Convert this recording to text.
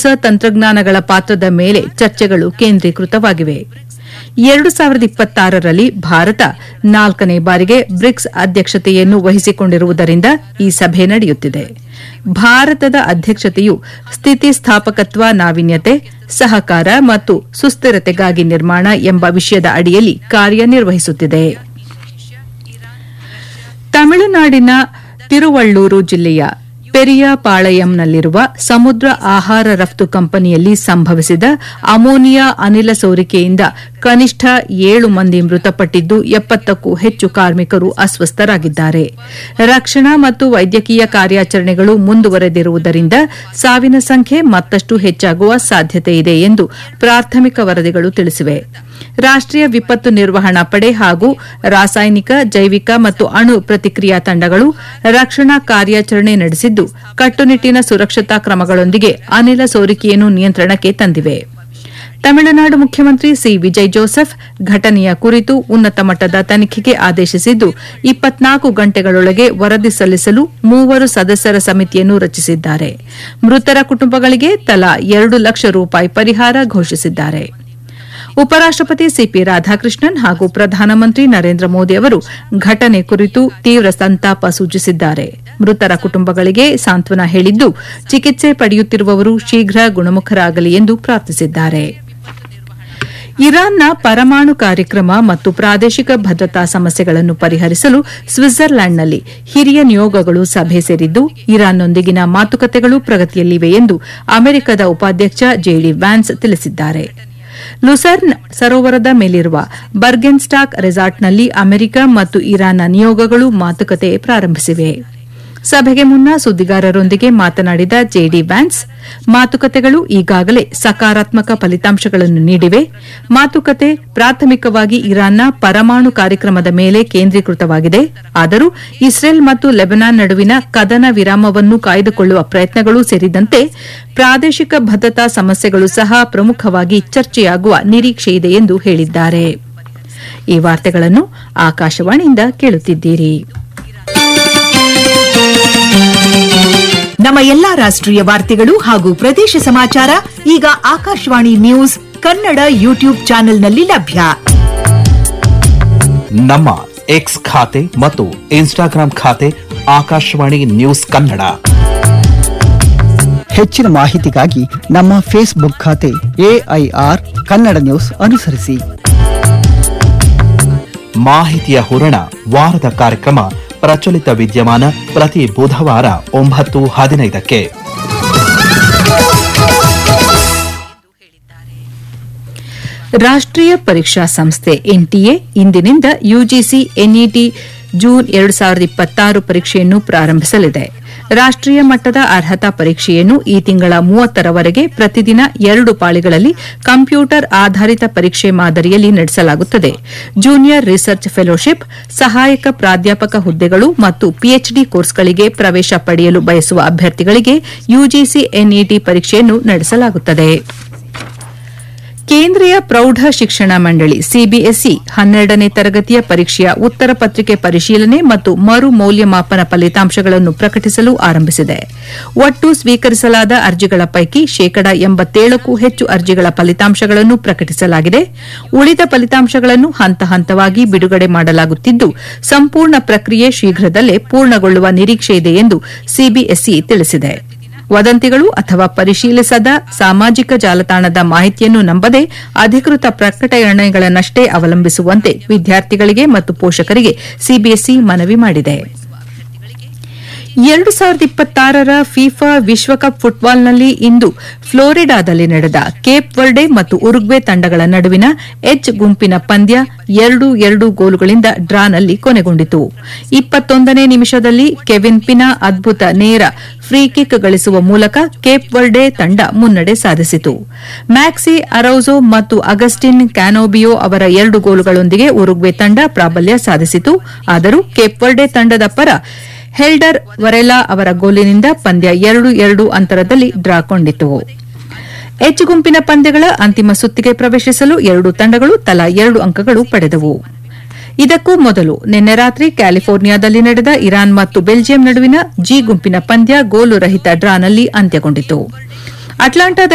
ಹೊಸ ತಂತ್ರಜ್ಞಾನಗಳ ಪಾತ್ರದ ಮೇಲೆ ಚರ್ಚೆಗಳು ಕೇಂದ್ರೀಕೃತವಾಗಿವೆ. 2026ರಲ್ಲಿ ಭಾರತ 4ನೇ ಬಾರಿಗೆ ಬ್ರಿಕ್ಸ್ ಅಧ್ಯಕ್ಷತೆಯನ್ನು ವಹಿಸಿಕೊಂಡಿರುವುದರಿಂದ ಈ ಸಭೆ ನಡೆಯುತ್ತಿದೆ. ಭಾರತದ ಅಧ್ಯಕ್ಷತೆಯು ಸ್ಥಿತಿಸ್ಥಾಪಕತ್ವ, ನಾವೀನ್ಯತೆ, ಸಹಕಾರ ಮತ್ತು ಸುಸ್ಥಿರತೆಗಾಗಿ ನಿರ್ಮಾಣ ಎಂಬ ವಿಷಯದ ಅಡಿಯಲ್ಲಿ ಕಾರ್ಯನಿರ್ವಹಿಸುತ್ತಿದೆ. ತಮಿಳುನಾಡಿನ ತಿರುವಳ್ಳೂರು ಜಿಲ್ಲೆಯ ಪೆರಿಯಾಪಾಳಯಂನಲ್ಲಿರುವ ಸಮುದ್ರ ಆಹಾರ ರಫ್ತು ಕಂಪನಿಯಲ್ಲಿ ಸಂಭವಿಸಿದ ಅಮೋನಿಯಾ ಅನಿಲ ಸೋರಿಕೆಯಿಂದ ಕನಿಷ್ಠ 7 ಮಂದಿ ಮೃತಪಟ್ಟಿದ್ದು 70ಕ್ಕೂ ಹೆಚ್ಚು ಕಾರ್ಮಿಕರು ಅಸ್ವಸ್ಥರಾಗಿದ್ದಾರೆ. ರಕ್ಷಣಾ ಮತ್ತು ವೈದ್ಯಕೀಯ ಕಾರ್ಯಾಚರಣೆಗಳು ಮುಂದುವರೆದಿರುವುದರಿಂದ ಸಾವಿನ ಸಂಖ್ಯೆ ಮತ್ತಷ್ಟು ಹೆಚ್ಚಾಗುವ ಸಾಧ್ಯತೆಯಿದೆ ಎಂದು ಪ್ರಾಥಮಿಕ ವರದಿಗಳು ತಿಳಿಸಿವೆ. ರಾಷ್ಟೀಯ ವಿಪತ್ತು ನಿರ್ವಹಣಾ ಪಡೆ ಹಾಗೂ ರಾಸಾಯನಿಕ, ಜೈವಿಕ ಮತ್ತು ಅಣು ಪ್ರತಿಕ್ರಿಯಾ ತಂಡಗಳು ರಕ್ಷಣಾ ಕಾರ್ಯಾಚರಣೆ ನಡೆಸಿದ್ದು, ಕಟ್ಟುನಿಟ್ಟಿನ ಸುರಕ್ಷತಾ ಕ್ರಮಗಳೊಂದಿಗೆ ಅನಿಲ ಸೋರಿಕೆಯನ್ನು ನಿಯಂತ್ರಣಕ್ಕೆ ತಂದಿವೆ. ತಮಿಳುನಾಡು ಮುಖ್ಯಮಂತ್ರಿ ಸಿ. ವಿಜಯ್ ಜೋಸೆಫ್ ಘಟನೆಯ ಕುರಿತು ಉನ್ನತ ಮಟ್ಟದ ತನಿಖೆಗೆ ಆದೇಶಿಸಿದ್ದು, 24 ಗಂಟೆಗಳೊಳಗೆ ವರದಿ ಸಲ್ಲಿಸಲು 3 ಸದಸ್ಯರ ಸಮಿತಿಯನ್ನು ರಚಿಸಿದ್ದಾರೆ. ಮೃತರ ಕುಟುಂಬಗಳಿಗೆ ತಲಾ 2 ಲಕ್ಷ ರೂಪಾಯಿ ಪರಿಹಾರ ಘೋಷಿಸಿದ್ದಾರೆ. ಉಪರಾಷ್ಟಪತಿ ಸಿಪಿ ರಾಧಾಕೃಷ್ಣನ್ ಹಾಗೂ ಪ್ರಧಾನಮಂತ್ರಿ ನರೇಂದ್ರ ಮೋದಿ ಅವರು ಘಟನೆ ಕುರಿತು ತೀವ್ರ ಸಂತಾಪ ಸೂಚಿಸಿದ್ದಾರೆ. ಮೃತರ ಕುಟುಂಬಗಳಿಗೆ ಸಾಂತ್ವನ ಹೇಳಿದ್ದು, ಚಿಕಿತ್ಸೆ ಪಡೆಯುತ್ತಿರುವವರು ಶೀಘ್ರ ಗುಣಮುಖರಾಗಲಿ ಎಂದು ಪ್ರಾರ್ಥಿಸಿದ್ದಾರೆ. ಇರಾನ್ನ ಪರಮಾಣು ಕಾರ್ಯಕ್ರಮ ಮತ್ತು ಪ್ರಾದೇಶಿಕ ಭದ್ರತಾ ಸಮಸ್ಯೆಗಳನ್ನು ಪರಿಹರಿಸಲು ಸ್ವಿಟ್ಜರ್ಲ್ಯಾಂಡ್ನಲ್ಲಿ ಹಿರಿಯ ನಿಯೋಗಗಳು ಸಭೆ ಸೇರಿದ್ದು, ಇರಾನ್ನೊಂದಿಗಿನ ಮಾತುಕತೆಗಳು ಪ್ರಗತಿಯಲ್ಲಿವೆ ಎಂದು ಅಮೆರಿಕದ ಉಪಾಧ್ಯಕ್ಷ ಜೆಡಿ ವ್ಯಾನ್ಸ್ ತಿಳಿಸಿದ್ದಾರೆ. ಲುಸರ್ನ್ ಸರೋವರದ ಮೇಲಿರುವ ಬರ್ಗೆನ್ಸ್ಟಾಕ್ ರೆಸಾರ್ಟ್ನಲ್ಲಿ ಅಮೆರಿಕ ಮತ್ತು ಇರಾನ್ನ ನಿಯೋಗಗಳು ಮಾತುಕತೆ ಪ್ರಾರಂಭಿಸಿವೆ. ಸಭೆಗೆ ಮುನ್ನ ಸುದ್ದಿಗಾರರೊಂದಿಗೆ ಮಾತನಾಡಿದ ಜೆಡಿ ವ್ಯಾನ್ಸ್, ಮಾತುಕತೆಗಳು ಈಗಾಗಲೇ ಸಕಾರಾತ್ಮಕ ಫಲಿತಾಂಶಗಳನ್ನು ನೀಡಿವೆ. ಮಾತುಕತೆ ಪ್ರಾಥಮಿಕವಾಗಿ ಇರಾನ್ನ ಪರಮಾಣು ಕಾರ್ಯಕ್ರಮದ ಮೇಲೆ ಕೇಂದ್ರೀಕೃತವಾಗಿದೆ. ಆದರೂ ಇಸ್ರೇಲ್ ಮತ್ತು ಲೆಬನಾನ್ ನಡುವಿನ ಕದನ ವಿರಾಮವನ್ನು ಕಾಯ್ದುಕೊಳ್ಳುವ ಪ್ರಯತ್ನಗಳು ಸೇರಿದಂತೆ ಪ್ರಾದೇಶಿಕ ಭದ್ರತಾ ಸಮಸ್ಯೆಗಳು ಸಹ ಪ್ರಮುಖವಾಗಿ ಚರ್ಚೆಯಾಗುವ ನಿರೀಕ್ಷೆಯಿದೆ ಎಂದು ಹೇಳಿದ್ದಾರೆ. ಈ ವಾರ್ತೆಗಳನ್ನು ಆಕಾಶವಾಣಿಯಿಂದ ಕೇಳುತ್ತಿದ್ದೀರಿ. ನಮ್ಮ ಎಲ್ಲಾ ರಾಷ್ಟ್ರೀಯ ವಾರ್ತೆಗಳು ಹಾಗೂ ಪ್ರದೇಶ ಸಮಾಚಾರ ಈಗ ಆಕಾಶವಾಣಿ ನ್ಯೂಸ್ ಕನ್ನಡ ಯೂಟ್ಯೂಬ್ ಚಾನೆಲ್ನಲ್ಲಿ ಲಭ್ಯ. ನಮ್ಮ ಎಕ್ಸ್ ಖಾತೆ ಮತ್ತು ಇನ್ಸ್ಟಾಗ್ರಾಂ ಖಾತೆ ಆಕಾಶವಾಣಿ ನ್ಯೂಸ್ ಕನ್ನಡ. ಹೆಚ್ಚಿನ ಮಾಹಿತಿಗಾಗಿ ನಮ್ಮ ಫೇಸ್ಬುಕ್ ಖಾತೆ AIR ಕನ್ನಡ ನ್ಯೂಸ್ ಅನುಸರಿಸಿ. ಮಾಹಿತಿಯ ಹೂರಣ ವಾರದ ಕಾರ್ಯಕ್ರಮ ಪ್ರಚಲಿತ ವಿದ್ಯಮಾನ ಪ್ರತಿ ಬುಧವಾರ 9:15ಕ್ಕೆ. ರಾಷ್ಟ್ರೀಯ ಪರೀಕ್ಷಾ ಸಂಸ್ಥೆ NTA ಇಂದಿನಿಂದ ಯುಜಿಸಿ NET ಜೂನ್ 2026 ಪರೀಕ್ಷೆಯನ್ನು ಪ್ರಾರಂಭಿಸಲಿದೆ. ರಾಷ್ಟ್ರೀಯ ಮಟ್ಟದ ಅರ್ಹತಾ ಪರೀಕ್ಷೆಯನ್ನು ಈ ತಿಂಗಳ 30ರವರೆಗೆ ಪ್ರತಿದಿನ 2 ಪಾಳಿಗಳಲ್ಲಿ ಕಂಪ್ಯೂಟರ್ ಆಧಾರಿತ ಪರೀಕ್ಷೆ ಮಾದರಿಯಲ್ಲಿ ನಡೆಸಲಾಗುತ್ತದೆ. ಜೂನಿಯರ್ ರಿಸರ್ಚ್ ಫೆಲೋಶಿಪ್, ಸಹಾಯಕ ಪ್ರಾಧ್ಯಾಪಕ ಹುದ್ದೆಗಳು ಮತ್ತು PhD ಕೋರ್ಸ್ಗಳಿಗೆ ಪ್ರವೇಶ ಪಡೆಯಲು ಬಯಸುವ ಅಭ್ಯರ್ಥಿಗಳಿಗೆ ಯುಜಿಸಿ NET ಪರೀಕ್ಷೆಯನ್ನು ನಡೆಸಲಾಗುತ್ತದೆ. ಕೇಂದ್ರೀಯ ಪ್ರೌಢ ಶಿಕ್ಷಣ ಮಂಡಳಿ ಸಿಬಿಎಸ್ಇ 12ನೇ ತರಗತಿಯ ಪರೀಕ್ಷೆಯ ಉತ್ತರ ಪತ್ರಿಕೆ ಪರಿಶೀಲನೆ ಮತ್ತು ಮರು ಮೌಲ್ಯಮಾಪನ ಫಲಿತಾಂಶಗಳನ್ನು ಪ್ರಕಟಿಸಲು ಆರಂಭಿಸಿದೆ. ಒಟ್ಟು ಸ್ವೀಕರಿಸಲಾದ ಅರ್ಜಿಗಳ ಪೈಕಿ 87ಕ್ಕೂ ಹೆಚ್ಚು ಅರ್ಜಿಗಳ ಫಲಿತಾಂಶಗಳನ್ನು ಪ್ರಕಟಿಸಲಾಗಿದೆ. ಉಳಿದ ಫಲಿತಾಂಶಗಳನ್ನು ಹಂತ ಹಂತವಾಗಿ ಬಿಡುಗಡೆ ಮಾಡಲಾಗುತ್ತಿದ್ದು, ಸಂಪೂರ್ಣ ಪ್ರಕ್ರಿಯೆ ಶೀಘ್ರದಲ್ಲೇ ಪೂರ್ಣಗೊಳ್ಳುವ ನಿರೀಕ್ಷೆಯಿದೆ ಎಂದು ಸಿಬಿಎಸ್ಇ ತಿಳಿಸಿದೆ. ವದಂತಿಗಳು ಅಥವಾ ಪರಿಶೀಲಿಸದ ಸಾಮಾಜಿಕ ಜಾಲತಾಣದ ಮಾಹಿತಿಯನ್ನು ನಂಬದೆ ಅಧಿಕೃತ ಪ್ರಕಟಣೆಗಳನ್ನಷ್ಟೇ ಅವಲಂಬಿಸುವಂತೆ ವಿದ್ಯಾರ್ಥಿಗಳಿಗೆ ಮತ್ತು ಪೋಷಕರಿಗೆ ಸಿಬಿಎಸ್ಇ ಮನವಿ ಮಾಡಿದೆ. 2026ರ ಫಿಫಾ ವಿಶ್ವಕಪ್ ಫುಟ್ಬಾಲ್ನಲ್ಲಿ ಇಂದು ಫ್ಲೋರಿಡಾದಲ್ಲಿ ನಡೆದ ಕೇಪ್ ವರ್ಡೆ ಮತ್ತು ಉರುಗ್ವೆ ತಂಡಗಳ ನಡುವಿನ ಎಚ್ ಗುಂಪಿನ ಪಂದ್ಯ 2-2 ಗೋಲುಗಳಿಂದ ಡ್ರಾನಲ್ಲಿ ಕೊನೆಗೊಂಡಿತು. 21ನೇ ನಿಮಿಷದಲ್ಲಿ ಕೆವಿನ್ ಪಿನಾ ಅದ್ಭುತ ನೇರ ಫ್ರೀ ಕಿಕ್ ಗಳಿಸುವ ಮೂಲಕ ಕೇಪ್ ವರ್ಡೆ ತಂಡ ಮುನ್ನಡೆ ಸಾಧಿಸಿತು. ಮ್ಯಾಕ್ಸಿ ಅರೌಜೋ ಮತ್ತು ಅಗಸ್ಟಿನ್ ಕ್ಯಾನೋಬಿಯೋ ಅವರ 2 ಗೋಲುಗಳೊಂದಿಗೆ ಉರುಗ್ವೆ ತಂಡ ಪ್ರಾಬಲ್ಯ ಸಾಧಿಸಿತು. ಆದರೂ ಕೇಪ್ ವರ್ಡೆ ತಂಡದ ಪರ ಹೆಲ್ಡರ್ ವರೆಲಾ ಅವರ ಗೋಲಿನಿಂದ ಪಂದ್ಯ 2-2 ಅಂತರದಲ್ಲಿ ಡ್ರಾ ಕೊಂಡಿತು. ಎಚ್ ಗುಂಪಿನ ಪಂದ್ಯಗಳ ಅಂತಿಮ ಸುತ್ತಿಗೆ ಪ್ರವೇಶಿಸಲು 2 ತಂಡಗಳು ತಲಾ 2 ಅಂಕಗಳು ಪಡೆದವು. ಇದಕ್ಕೂ ಮೊದಲು ನಿನ್ನೆ ರಾತ್ರಿ ಕ್ಯಾಲಿಫೋರ್ನಿಯಾದಲ್ಲಿ ನಡೆದ ಇರಾನ್ ಮತ್ತು ಬೆಲ್ಜಿಯಂ ನಡುವಿನ ಜಿ ಗುಂಪಿನ ಪಂದ್ಯ ಗೋಲು ರಹಿತ ಡ್ರಾನಲ್ಲಿ ಅಂತ್ಯಗೊಂಡಿತು. ಅಟ್ಲಾಂಟಾದ